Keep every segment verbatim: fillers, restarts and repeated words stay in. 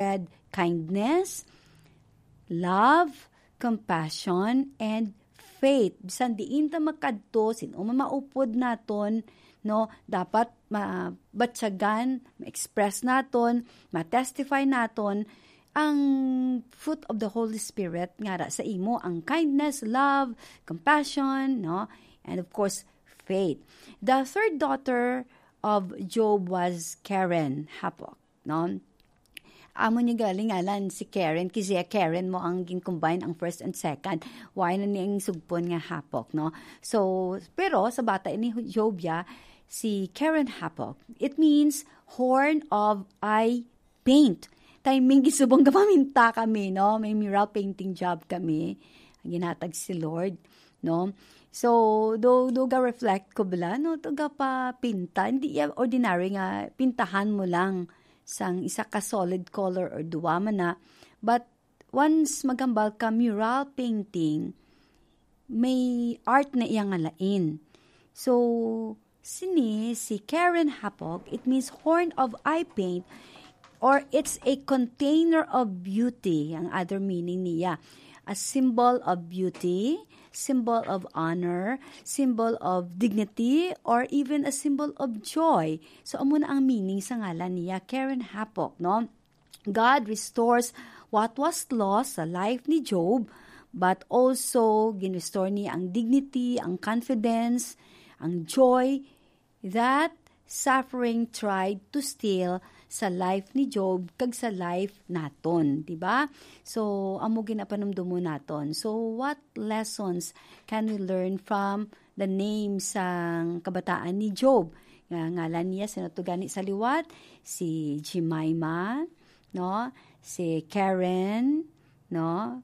spread kindness, love, compassion, and faith. Bisan diin ta makadto, sino man maupod naton, no, dapat mabatsagan, ma-express naton, ma-testify naton ang fruit of the Holy Spirit nga ra sa imo, ang kindness, love, compassion, no, and of course faith. The third daughter of Job was Karen Hapok, no. Amo ni galing alan si Karen, kasi Karen mo ang gin-combine ang first and second. Why na niyang sugpon nga Hapok, no? So, pero sa bata ni Jobya, si Karen Hapok, it means horn of eye paint. Timing gisubong gamaminta kami, no? May mural painting job kami. Ginatag si Lord, no? So, do, do ga reflect ko bala, no? To ga pa pinta. Hindi ya ordinary nga, pintahan mo lang sang isa ka solid color or duwa man na. But once magambal ka mural painting, may art na iyang alain. So, sini, si Karen Hapok, it means horn of eye paint, or it's a container of beauty, ang other meaning niya. A symbol of beauty, symbol of honor, symbol of dignity, or even a symbol of joy. So, amo na ang meaning sa ngalan niya, Karen Hapok, no? God restores what was lost sa life ni Job, but also ginrestore niya ang dignity, ang confidence, ang joy that suffering tried to steal sa life ni Job kag sa life naton, di ba? So, amo ginapanumdumo naton. So, what lessons can we learn from the names sang kabataan ni Job? Nga ngalan niya sinatugani sa liwat, si Jemima, no? Si Karen, no?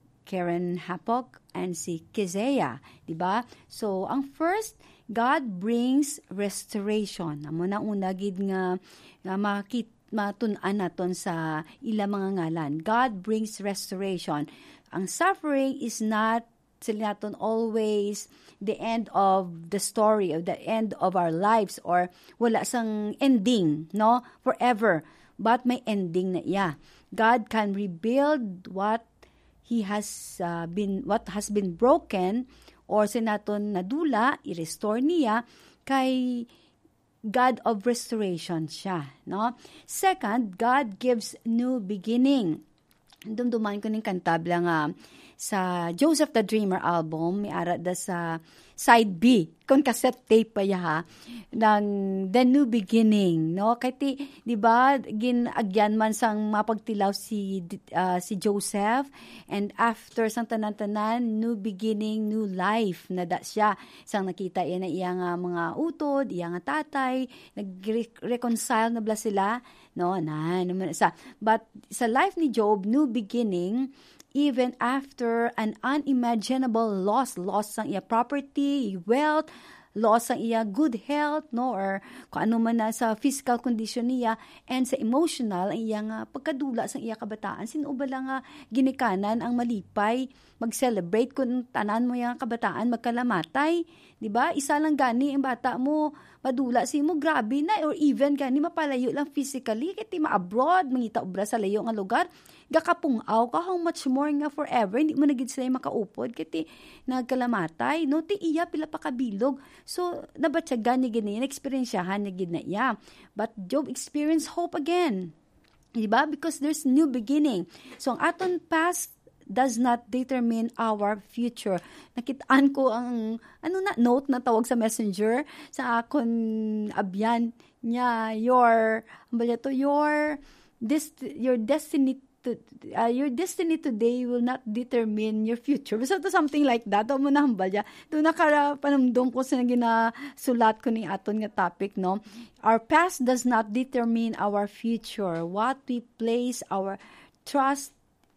Karen Hapok, and si Keziah, di ba? So, ang first, God brings restoration. Amo na una gid nga nga makit matun-an naton sa ila mga ngalan. God brings restoration. Ang suffering is not sila naton always the end of the story, of the end of our lives, or wala sang ending, no? Forever. But may ending na iya. God can rebuild what he has uh, been what has been broken, or sinaton nadula, i-restore niya kay God of restoration siya, no? Second, God gives new beginning. Dumduman ko ning kantabla nga sa Joseph the Dreamer album, may ara da sa side B, kung cassette tape pa ya ha, ng The New Beginning, no? Kaya ti, di ba, ginagyan man sang mapagtilaw si, uh, si Joseph, and after sang tanan-tanan, new beginning, new life, na da siya. Sang nakita iya na iya nga mga utod, iya nga tatay, nag-reconcile na bla sila, no? Na, naman sa, but sa life ni Job, new beginning, even after an unimaginable loss, loss sang iya property, wealth, loss sang iya good health, no, or kung ano man na sa physical condition niya, and sa emotional, ang iya nga pagkadula sang iya kabataan, sino ba lang nga ginikanan ang malipay, mag-celebrate kung tanan mo yung kabataan, magkalamatay, di ba? Isa lang gani ang bata mo, madula si mo, grabe na, or even gani mapalayo lang physically, kaya ma-abroad, mangita obra sa layo nga lugar, gakapungaw ka, how much more nga forever, hindi mo nagid sila makaupod, kaya nagkalamatay, no, ti iya pila pa kabilog, so nabatsagan ni gini, na-experiensyahan ni gid na iya, but Job experienced hope again, diba? Because there's new beginning, so ang aton past does not determine our future. Nakitaan ko ang ano na note na tawag sa messenger sa akon abyan niya, your to your this your destiny to, uh, your destiny today will not determine your future. So to something like that. O mo na hambal ya. Doon nakara panamdong ko sa ginasulat ko ni aton nga topic, no. Our past does not determine our future. What we place our trust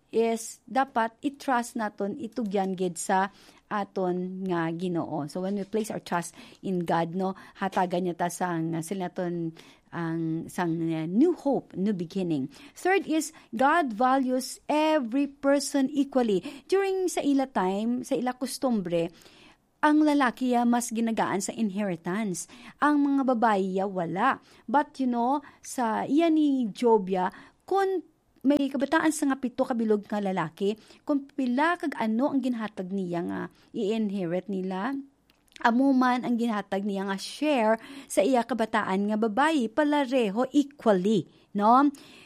is dapat i-trust naton itugyan gid sa aton nga Ginoo. So when we place our trust in God, no, hatagan niya ta sang sila naton ang sang uh, new hope, new beginning. Third is God values every person equally. During sa ila time, sa ila kustombre, ang lalaki ya mas ginagaan sa inheritance. Ang mga babae ya wala. But you know, sa iya ni Job ya, kung may kabataan sa nga pito kabilog nga lalaki, kung pila kag ano ang ginhatag niya nga i-inherit nila, amuman ang ginhatag niya nga share sa iya kabataan nga babayi, palareho equally, no?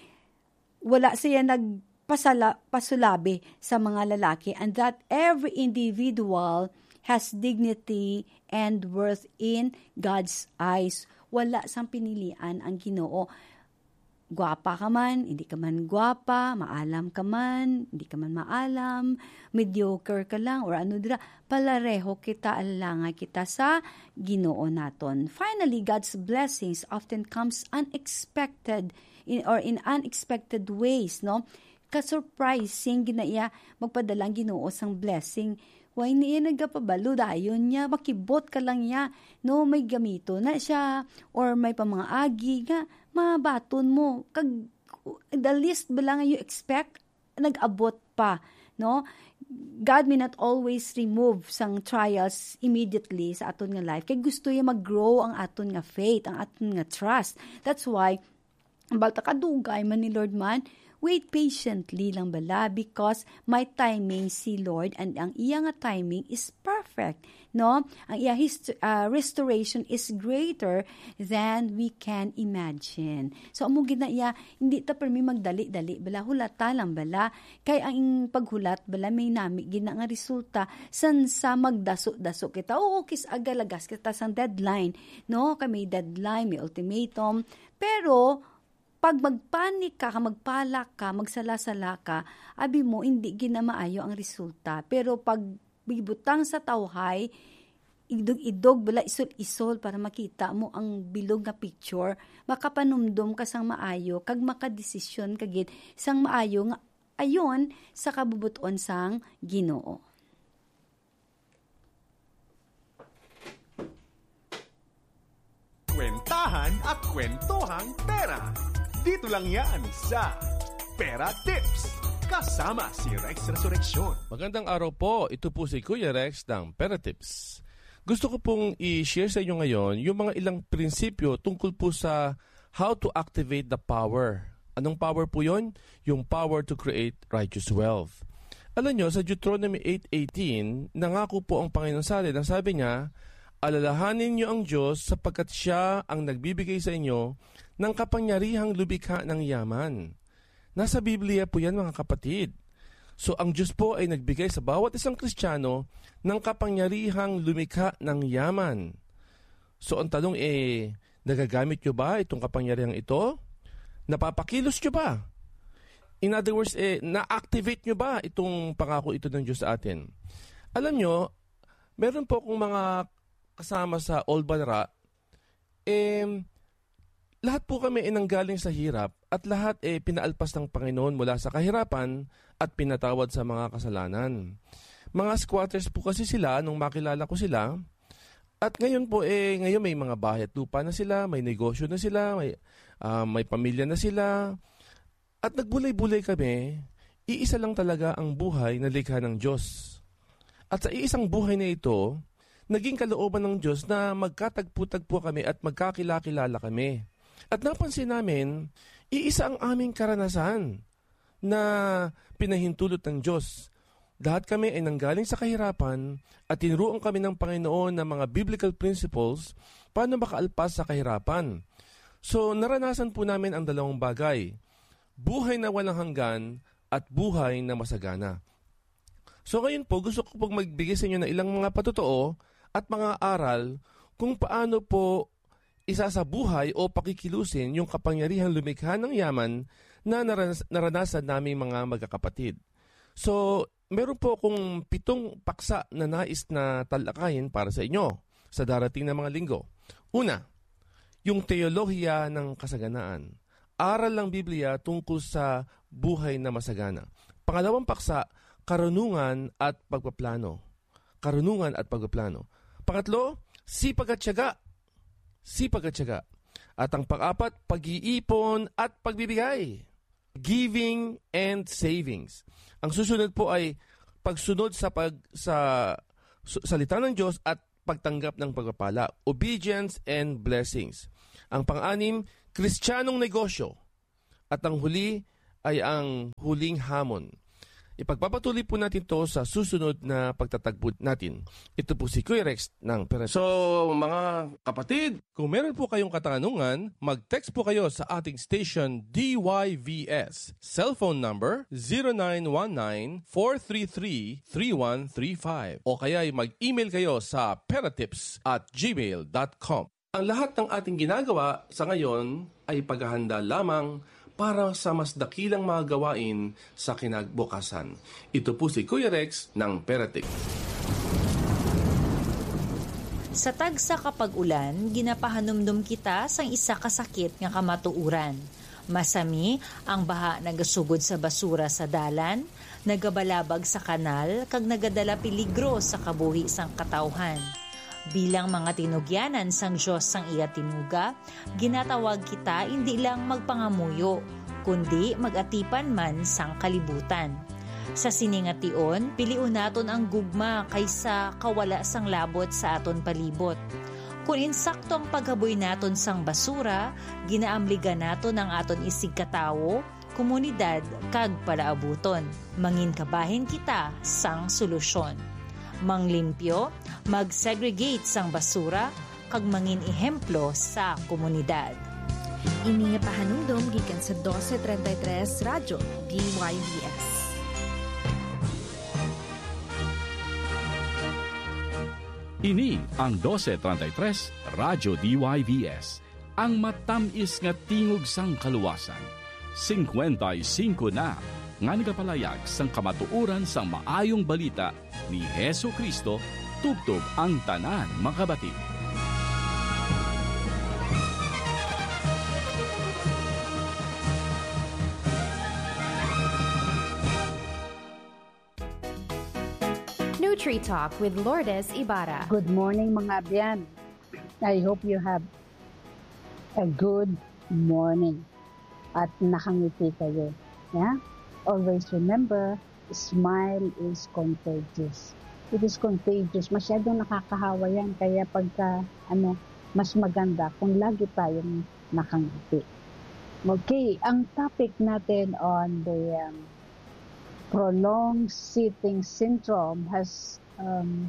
Wala siya nagpasala pasulabi sa mga lalaki, and that every individual has dignity and worth in God's eyes. Wala sang pinilian ang Ginoo. Gwapa ka man, hindi ka man gwapa, maalam ka man, hindi ka man maalam, mediocre ka lang, or ano dira, palareho kita, alangay kita sa Ginoo naton. Finally, God's blessings often comes unexpected in, or in unexpected ways, no? Ka-surprising ginaiya magpadalang Ginoo sang blessing. Why niya nagapabalo dayon niya, makibot ka lang niya, no, may gamito na siya, or may pamangagi nga, mabaton mo, kag, the least ba lang you expect, nag-abot pa, no? God may not always remove sang trials immediately sa aton nga life, kay gusto niya mag-grow ang aton nga faith, ang aton nga trust. That's why, balta kadugay man ni Lord man, wait patiently lang bala, because my timing si Lord, and ang iya nga timing is perfect, no? Ang iya hist- uh, restoration is greater than we can imagine. So amo gid na iya, hindi ta permi magdali-dali bala, hulata lang bala, kay ang paghulat bala may nami gid na nga resulta san sa magdaso-daso kita. Oo, kis agalagas kita sang deadline, no? Kay may deadline, may ultimatum, pero pag magpanik ka, magpalak ka, magsalasala ka, abi mo, hindi ginamaayo ang resulta. Pero pag bibutang sa tawhay, idog-idog, bala isol-isol para makita mo ang bilog na picture, makapanumdum ka sang maayo, kag makadesisyon kagid sang maayo nga ayon sa kabubuton sang Ginoo. Kwentahan at kwentuhang pera. Dito lang yan sa Pera Tips. Kasama si Rex Resurrection. Magandang araw po. Ito po si Kuya Rex ng Pera Tips. Gusto ko pong i-share sa inyo ngayon yung mga ilang prinsipyo tungkol po sa how to activate the power. Anong power po yon? Yung power to create righteous wealth. Alam nyo, sa Deuteronomy eight eighteen, nangako po ang Panginoon sa atin. Ang sabi niya, alalahanin niyo ang Diyos sapagkat Siya ang nagbibigay sa inyo ng kapangyarihang lumikha ng yaman. Nasa Biblia po yan, mga kapatid. So ang Diyos po ay nagbigay sa bawat isang Kristiyano ng kapangyarihang lumikha ng yaman. So ang tanong eh, nagagamit nyo ba itong kapangyarihang ito? Napapakilos nyo ba? In other words, eh, na-activate nyo ba itong pangako ito ng Diyos sa atin? Alam nyo, meron po akong mga kasama sa Old Banra, eh, lahat po kami ay nanggaling sa hirap at lahat ay eh, pinaalpas ng Panginoon mula sa kahirapan at pinatawad sa mga kasalanan. Mga squatters po kasi sila nung makilala ko sila, at ngayon po eh ngayon may mga bahay at lupa na sila, may negosyo na sila, may uh, may pamilya na sila. At nagbulay-bulay kami, iisa lang talaga ang buhay na likha ng Diyos. At sa iisang buhay na ito, naging kalooban ng Diyos na magkatagpo-tagpo kami at magkakilakilala kami. At napansin namin, iisa ang aming karanasan na pinahintulot ng Diyos. Lahat kami ay nanggaling sa kahirapan at tinuruan kami ng Panginoon ng mga biblical principles paano makaalpas sa kahirapan. So naranasan po namin ang dalawang bagay, buhay na walang hanggan at buhay na masagana. So ngayon po, gusto ko pong magbigay sa inyo ng ilang mga patotoo at mga aral kung paano po isasabuhay o pakikilusin yung kapangyarihang lumikha ng yaman na naranas- naranasan naming mga magkakapatid. So, meron po akong pitong paksa na nais na talakayin para sa inyo sa darating na mga linggo. Una, yung teolohiya ng kasaganaan. Aral ng Biblia tungkol sa buhay na masagana. Pangalawang paksa, karunungan at pagpaplano. Karunungan at pagpaplano. Pangatlo, sipag at tiyaga. Sipag at tiyaga. At ang pang-apat, pag-iipon at pagbibigay. Giving and savings. Ang susunod po ay pagsunod sa pag sa salita ng Diyos at pagtanggap ng pagpapala. Obedience and blessings. Ang pang-anim, Kristiyanong negosyo. At ang huli ay ang huling hamon. Ipagpapatuloy po natin to sa susunod na pagtatagpo natin. Ito po si Kuya Rex ng Pera. So, mga kapatid, kung meron po kayong katanungan, mag-text po kayo sa ating station D Y V S. Cellphone number zero nine one nine, four three three, three one three five. O kaya ay mag-email kayo sa peratips at gmail dot com. Ang lahat ng ating ginagawa sa ngayon ay paghahanda lamang para sa mas dakilang mga gawain sa kinagbukasan. Ito po si Kuya Rex ng Peratip. Sa tagsa kapag ulan, ginapahanumdum kita sang isa kasakit nga kamatuuran. Masami ang baha nagasugod sa basura sa dalan, nagabalabag sa kanal, kag nagadala peligro sa kabuhi sang katawhan. Bilang mga tinugyanan sang Diyos sang iya tinuga, ginatawag kita hindi lang magpangamuyo, kundi magatipan man sang kalibutan. Sa siningation, piliun naton ang gugma kaysa kawala sang labot sa aton palibot. Kung insakto ang paghaboy naton sang basura, ginaamligan naton ang aton isig katawo, komunidad, kag palaabuton. Mangin kabahin kita sang solusyon. Manglimpyo, mag-segregate sang basura, kag mangin ehemplo sa komunidad. Ini nga pahanumdom gikan sa twelve thirty-three Radyo D Y V S. Ini ang twelve thirty-three Radyo D Y V S, ang matamis nga tingog sang kaluwasan. fifty-five na nga nagapalayag sang kamatuoran sang maayong balita ni Hesu Kristo, tubtob ang tanan makabati. Nutri Talk with Lourdes Ibarra. Good morning mga abyan. I hope you have a good morning at nakangiti kayo. Yeah? Always remember, smile is contagious. It is contagious. Masyadong nakakahawa yan. Kaya pagka, ano, mas maganda kung lagi tayong nakangiti. Okay, ang topic natin on the um, prolonged sitting syndrome has um,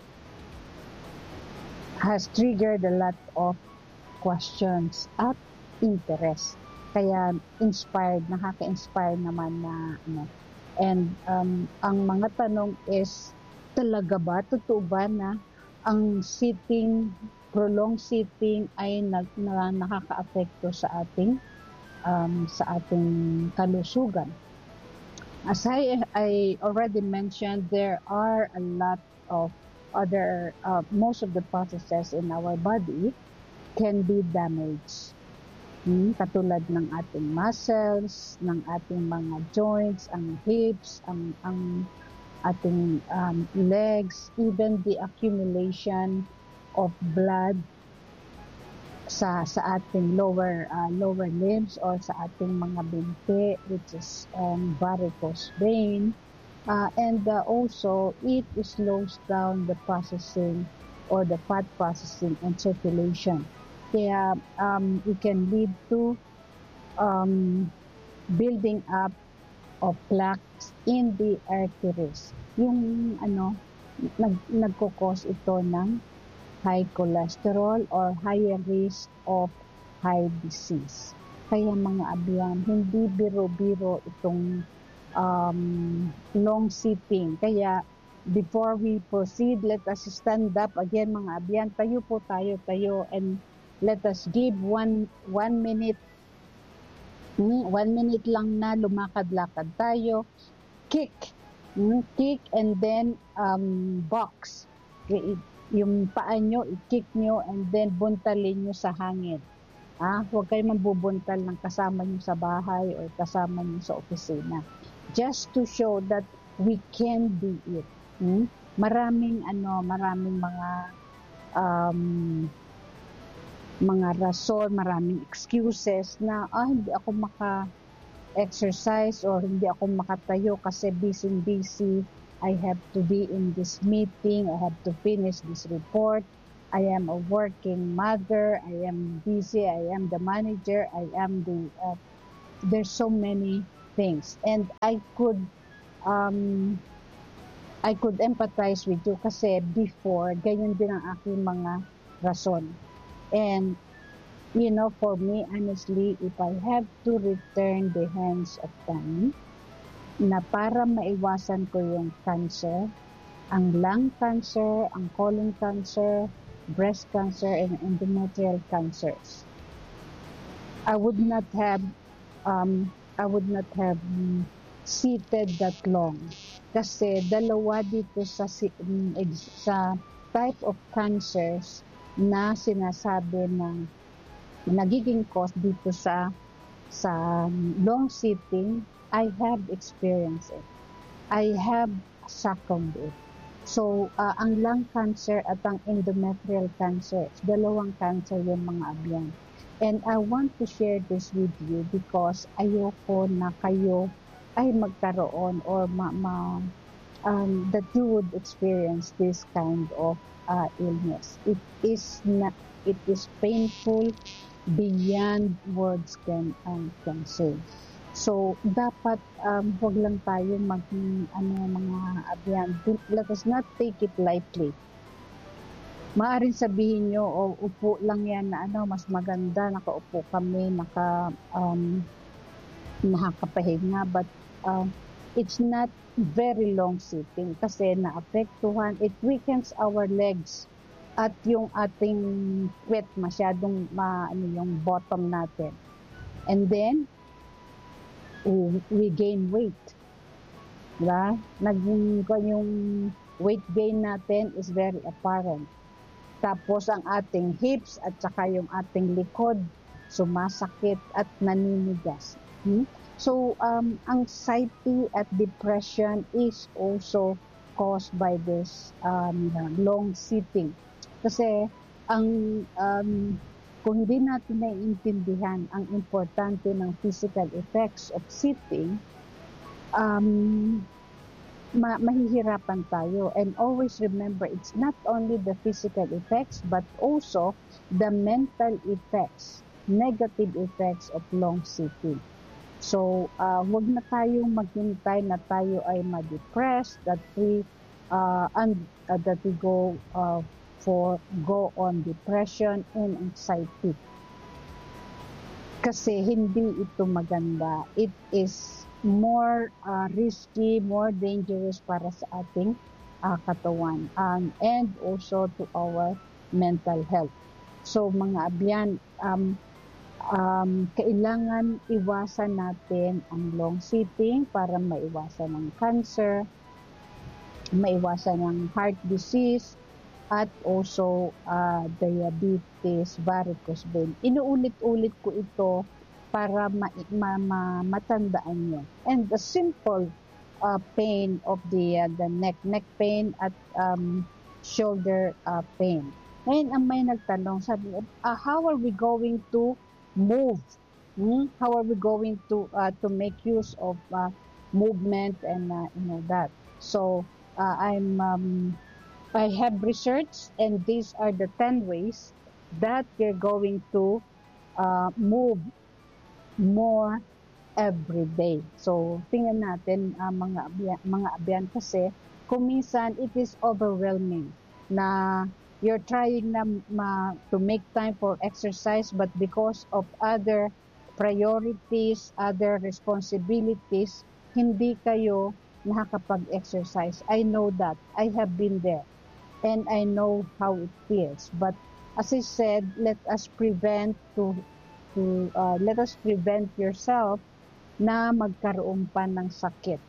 has triggered a lot of questions at interest. Kaya inspired, nakaka-inspire naman na ano. And um, ang mga tanong is, talaga ba, totoo ba na ang sitting, prolonged sitting ay nag, na, nakaka-apekto sa ating um, sa ating kalusugan? As I, I already mentioned, there are a lot of other, uh, most of the processes in our body can be damaged. Hmm, katulad ng ating muscles, ng ating mga joints, ang hips, ang, ang ating um, legs, even the accumulation of blood sa sa ating lower uh, lower limbs or sa ating mga binti, which is um, varicose vein, uh, and uh, also it slows down the processing or the fat processing and circulation. Kaya um, it can lead to um, building up of plaques in the arteries. Yung ano, nag, nagkukos ito ng high cholesterol or higher risk of high disease. Kaya mga abyan, hindi biro-biro itong um, long sitting. Kaya before we proceed, let us stand up again mga abyan. Tayo po tayo, tayo, and let us give one one minute, mm, one minute lang na lumakad-lakad tayo. Kick, mm, kick, and then um, box. Yung paa nyo, i-kick nyo, and then buntalin nyo sa hangin. Ah, huwag kayo mambubuntal ng kasama nyo sa bahay or kasama nyo sa opisina. Just to show that we can do it. Hmm? Maraming ano, maraming mga um, mga rason, maraming excuses na ah, hindi ako maka-exercise or hindi ako makatayo kasi busy-busy. I have to be in this meeting. I have to finish this report. I am a working mother. I am busy. I am the manager. I am the... Uh, there's so many things. And I could um, I could empathize with you kasi before, ganyan din ang aking mga rason. And, you know, for me, honestly, if I have to return the hands of time, na para maiwasan ko yung cancer, ang lung cancer, ang colon cancer, breast cancer, and endometrial cancers, I would not have, um, I would not have seated that long. Kasi dalawa dito sa sa type of cancers na sinasabi na nagiging cause dito sa sa long sitting, I have experienced it. I have succumbed it. So, uh, ang lung cancer at ang endometrial cancer, dalawang cancer yung mga abyan. And I want to share this with you because ayoko na kayo ay magkaroon or ma, ma um, that you would experience this kind of uh, illness. It is not, it is painful beyond words can um, can say. So dapat um, wag lang tayo maging ano mga abyan. Let us not take it lightly. Maaring sabihin nyo, o oh, upo lang yan na ano, mas maganda, nakaupo kami, naka um, nakakapahinga, but Uh, it's not very long sitting kasi naapektuhan, it weakens our legs at yung ating wet masyadong ma, ano, yung bottom natin, and then we, we gain weight, diba? Naging yung weight gain natin is very apparent, tapos ang ating hips at saka yung ating likod sumasakit at naninigas. hmm? So, um, anxiety at depression is also caused by this um, long sitting. Kasi, ang um, kung hindi natin naiintindihan ang importante ng physical effects of sitting, um, ma- mahihirapan tayo. And always remember, it's not only the physical effects, but also the mental effects, negative effects of long sitting. So, uh, wag na tayong maghintay na tayo ay ma-depressed, that we uh, and uh, that we go uh, for go on depression and anxiety. Kasi hindi ito maganda. It is more uh, risky, more dangerous para sa ating uh, katawan, um, and also to our mental health. So, mga abyan, um, Um, kailangan iwasan natin ang long sitting para maiwasan ng cancer, maiwasan ng heart disease, at also uh, diabetes, varicose vein. Inuulit-ulit ko ito para ma- ma- ma- matandaan nyo. And the simple uh, pain of the, uh, the neck, neck pain at um, shoulder uh, pain. Ngayon, ang may nagtanong, sabi, uh, how are we going to move? Hmm? How are we going to uh, to make use of uh, movement and uh, you know that? So uh, I'm um, I have researched, and these are the ten ways that you're going to uh, move more every day. So tingnan natin uh, mga abyan, mga abyan kasi kung minsan it is overwhelming na you're trying na ma, to make time for exercise, but because of other priorities, other responsibilities, hindi kayo nakakapag-exercise. I know that. I have been there. And I know how it feels. But as I said, let us prevent to, to uh, let us prevent yourself na magkaroon pa ng sakit.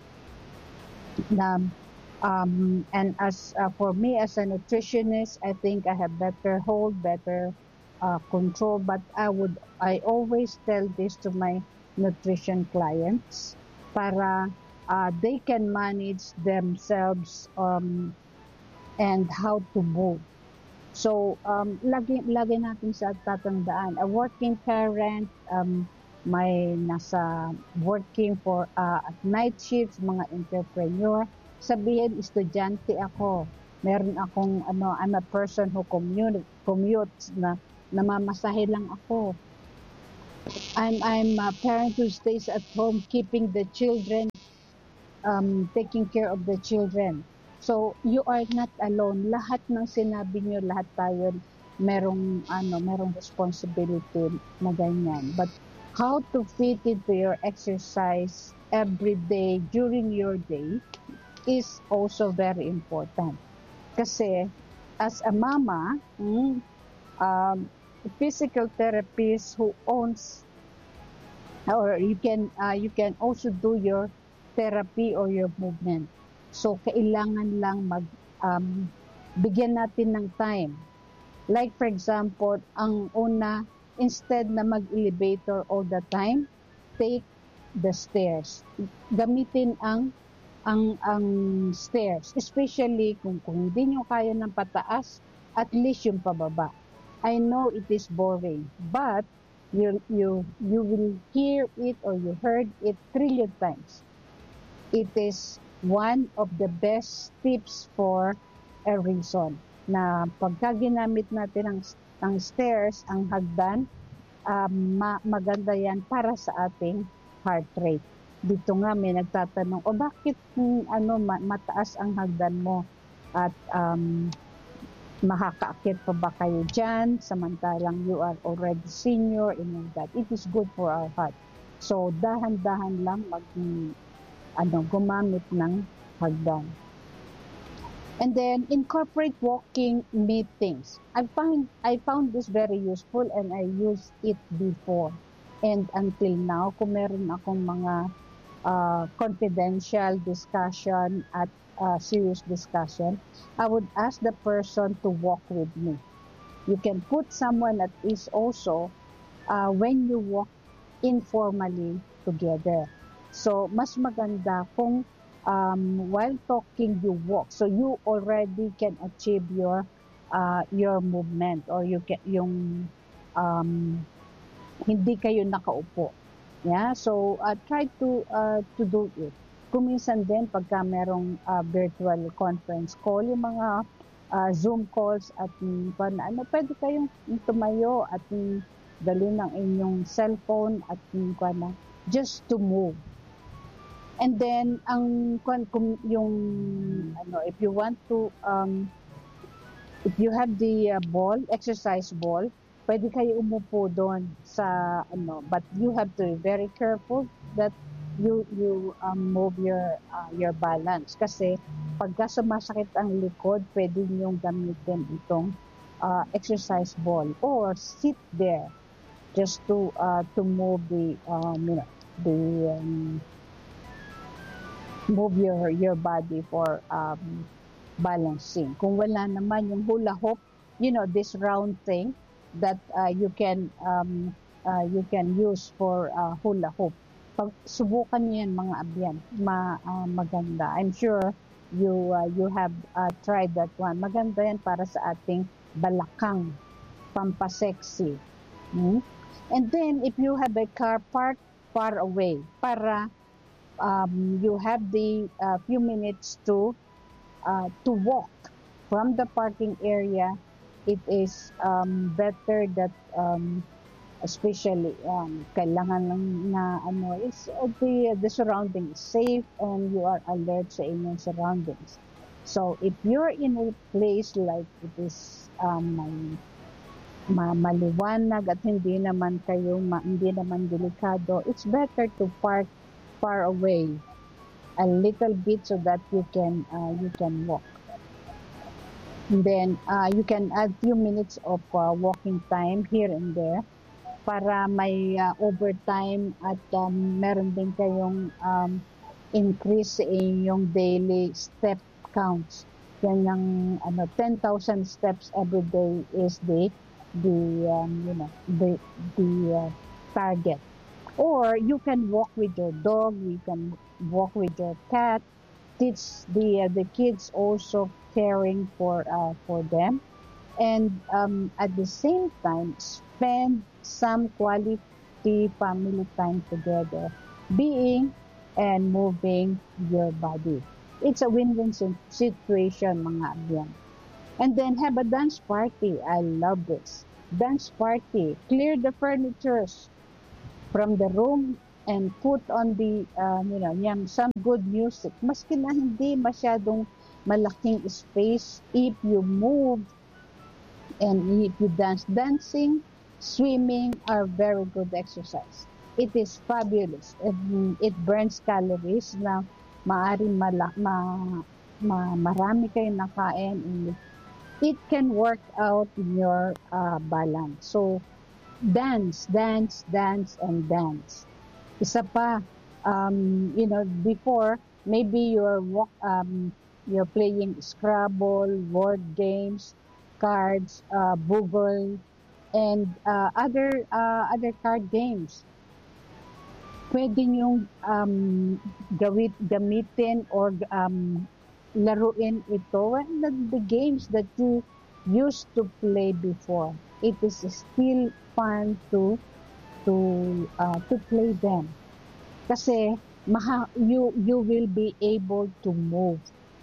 Na Um, and as uh, for me as a nutritionist, I think I have better hold, better uh, control. But I would, I always tell this to my nutrition clients para uh, they can manage themselves um, and how to move. So um, lagi, lagi natin sa tatandaan, a working parent, um, may nasa working for uh, at night shifts, mga entrepreneur. Sabihin, estudyante ako. Meron akong, ano, I'm a person who commute, commutes na namamasahe lang ako. I'm I'm a parent who stays at home keeping the children, um, taking care of the children. So you are not alone. Lahat ng sinabi niyo, lahat tayo merong ano, merong responsibility na ganyan. But how to fit into your exercise every day during your day is also very important. Kasi as a mama, mm, um, physical therapist who owns, or you can uh, you can also do your therapy or your movement. So kailangan lang mag um, bigyan natin ng time. Like for example, ang una, instead na mag-elevator all the time, take the stairs. Gamitin ang ang ang stairs, especially kung kung hindi nyo kaya ng pataas, at least yung pababa. I know it is boring, but you you you will hear it or you heard it trillion times. It is one of the best tips for a reason, na pagka ginamit natin ang, ang stairs, ang hagdan, um, ma, maganda yan para sa ating heart rate. Dito nga may nagtatanong, o bakit hmm, ano ma, mataas ang hagdan mo at um, makakaakit pa ba kayo dyan samantalang you are already senior and that. It is good for our heart. So dahan-dahan lang mag ano gumamit ng hagdan. And then incorporate walking meetings. I found I found this very useful and I used it before. And until now, kung meron akong mga uh, confidential discussion at uh, serious discussion, I would ask the person to walk with me. You can put someone at ease also uh, when you walk informally together. So, mas maganda kung um, while talking you walk. So, you already can achieve your uh, your movement or you get yung um, hindi kayo nakaupo. Yeah, so uh, try to uh, to do it. Kung minsan din pagka merong uh, virtual conference call, yung mga uh, Zoom calls at um, ano, pwede kayong tumayo at um, dali ng inyong cellphone at um, na, just to move. And then ang kung, kung yung ano, if you want to um, if you have the uh, ball, exercise ball, pwede kayo umupo doon sa ano, but you have to be very careful that you you um, move your uh, your balance kasi pagka sumasakit ang likod, pwede niyong gamitin itong uh, exercise ball or sit there just to uh, to move the um, you know, the um, move your your body for um, balancing. Kung wala naman yung hula hoop, you know, this round thing that uh, you can um, uh, you can use for uh, hula hoop. Pag subukan niyo yan mga abyan, ma, uh, maganda. I'm sure you uh, you have uh, tried that one. Maganda yan para sa ating balakang, pampasexy. Hmm? And then if you have a car parked far away, para um, you have the uh, few minutes to uh, to walk from the parking area, it is um, better that um, especially um, kailangan lang na ano is uh, the the surrounding is safe and you are alert sa inyong surroundings. So if you're in a place like it is um, ma maliwanag at hindi naman kayo ma hindi naman delikado, it's better to park far away a little bit so that you can uh, you can walk. And then uh, you can add few minutes of uh, walking time here and there para may uh, overtime at um, meron din kayong um, increase sa inyong daily step counts. Yan yung ano, ten thousand steps every day is the the um, you know the the uh, target. Or you can walk with your dog, you can walk with your cat. Teach the uh, the kids also caring for uh, for them, and um, at the same time spend some quality family time together, being and moving your body. It's a win-win situation, mga abyan. And then have a dance party. I love this. Dance party. Clear the furnitures. from the room and put on the, uh, you know, yung some good music. Maski na hindi masyadong malaking space, if you move and if you dance, dancing, swimming are very good exercise. It is fabulous. It, it burns calories na maaaring mala, ma, ma, marami kayong nakain, and it can work out in your uh, balance. So, dance, dance, dance, and dance. Isa pa, um, you know, before, maybe you're walk, um, you're playing Scrabble, word games, cards, uh, Google, and uh, other uh, other card games. Pwede niyong um, gawit, gamitin or um, laruin ito. And the, the games that you used to play before, it is still fun to to uh, to play them. Kasi maha, you you will be able to move.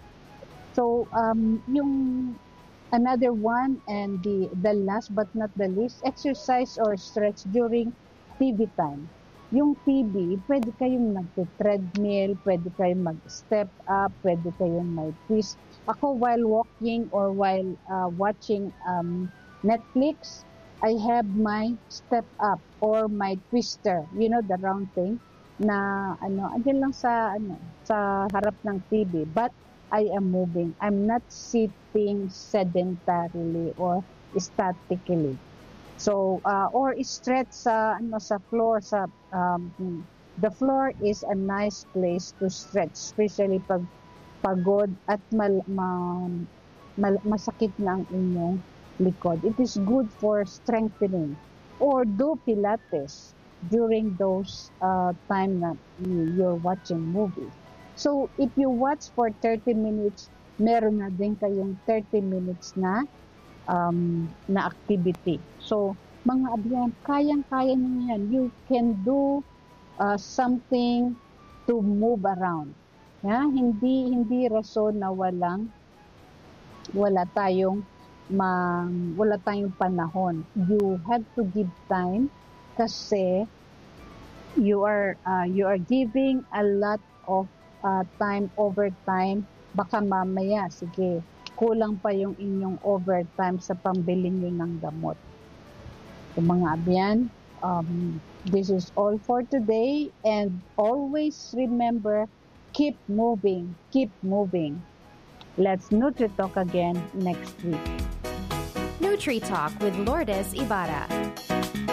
So um, yung another one, and the the last but not the least, exercise or stretch during T V time. Yung T V, pwede kayong nag-treadmill, pwede kayong mag-step up, pwede kayong may twist. Ako, while walking or while uh, watching um, Netflix, I have my step up or my twister, you know, the round thing na ano, andyan lang sa ano, sa harap ng T V, but I am moving. I'm not sitting sedentarily or statically. So uh, or stretch sa ano sa floor sa um, the floor is a nice place to stretch, especially pag pagod at mal, ma, mal, masakit na ang inyong likod. It is good for strengthening. Or do Pilates during those uh, time na you're watching movies. So, if you watch for thirty minutes, meron na din kayong thirty minutes na um, na activity. So, mga abyan, kayang-kaya niyo yan. You can do uh, something to move around. Yeah? Hindi hindi rason na walang wala tayong ma, wala tayong panahon. You have to give time kasi you are uh, you are giving a lot of uh, time overtime. Baka mamaya, sige, kulang pa yung inyong overtime sa pambili nyo ng gamot. So, mga abyan, um, this is all for today, and always remember, keep moving, keep moving. Let's Nutri Talk again next week. Nutri Talk with Lourdes Ibarra.